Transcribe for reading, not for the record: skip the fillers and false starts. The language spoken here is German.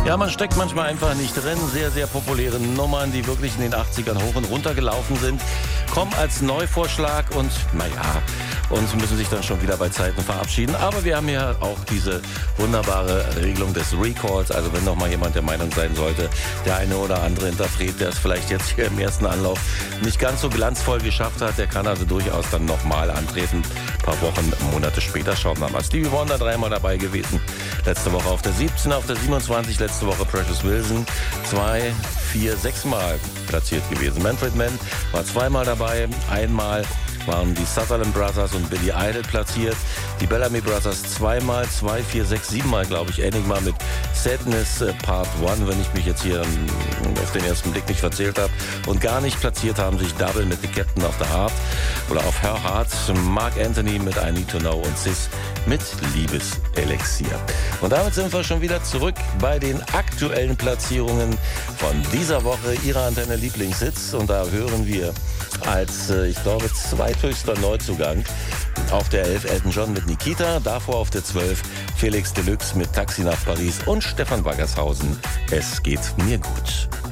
Ja, man steckt manchmal einfach nicht drin. Sehr, sehr populäre Nummern, die wirklich in den 80ern hoch und runter gelaufen sind, kommen als Neuvorschlag und und müssen sich dann schon wieder bei Zeiten verabschieden. Aber wir haben ja auch diese wunderbare Regelung des Recalls. Also wenn noch mal jemand der Meinung sein sollte, der eine oder andere Interpret, der es vielleicht jetzt hier im ersten Anlauf nicht ganz so glanzvoll geschafft hat, der kann also durchaus dann nochmal antreten. Ein paar Wochen, Monate später schauen wir mal. Stevie Wonder dreimal dabei gewesen. Letzte Woche auf der 17, auf der 27, letzte Woche Precious Wilson. 2, 4, 6 Mal platziert gewesen. Manfred Mann war zweimal dabei, einmal waren die Sutherland Brothers und Billy Idol platziert. Die Bellamy Brothers zweimal, 2, 4, 6, 7 Mal, glaube ich, Enigma mit Sadness Part 1, wenn ich mich jetzt hier auf den ersten Blick nicht verzählt habe. Und gar nicht platziert haben sich Double mit The Captain of the Heart oder auf Her Heart, Mark Anthony mit I Need to Know und Sis mit Liebeselixier. Und damit sind wir schon wieder zurück bei den aktuellen Platzierungen von dieser Woche. Ihre Antenne Lieblingshits. Und da hören wir als, ich glaube, zweithöchster Neuzugang auf der 11 Elton John mit Nikita, davor auf der 12 Felix Deluxe mit Taxi nach Paris und Stefan Waggershausen. Es geht mir gut.